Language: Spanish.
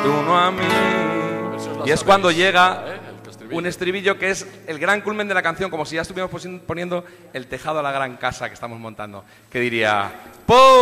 tú no a mí. Y es cuando llega un estribillo que es el gran culmen de la canción, como si ya estuviéramos poniendo el tejado a la gran casa que estamos montando, que diría...